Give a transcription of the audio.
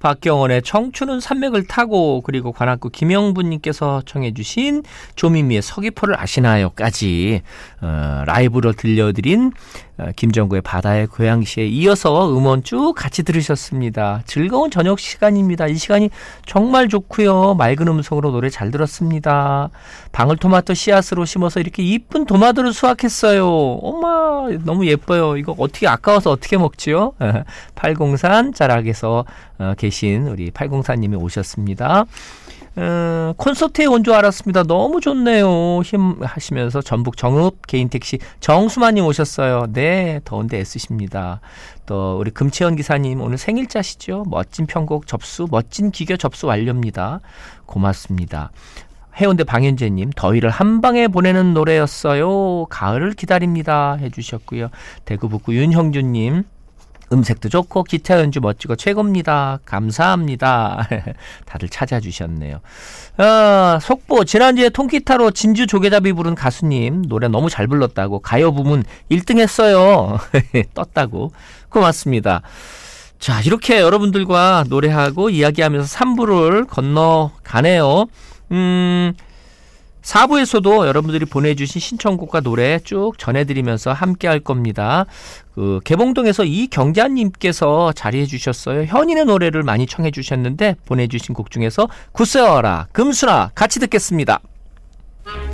박경원의 청춘은 산맥을 타고, 그리고 관악구 김영분님께서 청해 주신 조민미의 서귀포를 아시나요까지 라이브로 들려드린 김정구의 바다의 고향시에 이어서 음원 쭉 같이 들으셨습니다. 즐거운 저녁 시간입니다. 이 시간이 정말 좋고요. 맑은 음성으로 노래 잘 들었습니다. 방울토마토 씨앗으로 심어서 이렇게 이쁜 토마토를 수확했어요. 엄마 너무 예뻐요. 이거 어떻게 아까워서 어떻게 먹지요? 팔공산 자락에서 계신 우리 팔공산님이 오셨습니다. 콘서트에 온 줄 알았습니다. 너무 좋네요. 힘하시면서 전북 정읍 개인택시 정수만님 오셨어요. 네, 더운데 애쓰십니다. 또 우리 금채연 기사님 오늘 생일자시죠? 멋진 편곡 접수, 멋진 기교 접수 완료입니다. 고맙습니다. 해운대 방현재님, 더위를 한 방에 보내는 노래였어요. 가을을 기다립니다 해주셨고요. 대구 북구 윤형준님, 음색도 좋고 기타 연주 멋지고 최고입니다. 감사합니다. 다들 찾아주셨네요. 속보, 지난주에 통기타로 진주 조개잡이 부른 가수님 노래 너무 잘 불렀다고 가요 부문 1등 했어요. 떴다고. 고맙습니다. 자, 이렇게 여러분들과 노래하고 이야기하면서 3부를 건너가네요. 4부에서도 여러분들이 보내주신 신청곡과 노래 쭉 전해드리면서 함께 할 겁니다. 개봉동에서 이경자님께서 자리해 주셨어요. 현인의 노래를 많이 청해 주셨는데 보내주신 곡 중에서 구세어라, 금수나 같이 듣겠습니다.